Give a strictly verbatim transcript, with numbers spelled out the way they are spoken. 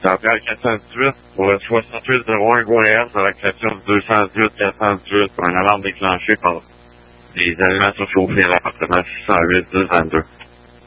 Ça appelle le quatre cent dix-huit pour le soixante-huit zéro un GoAS avec l'action deux cent dix-huit quatre cent dix-huit pour une alarme déclenchée par des éléments surchauffés à l'appartement six cent huit dix vingt-deux.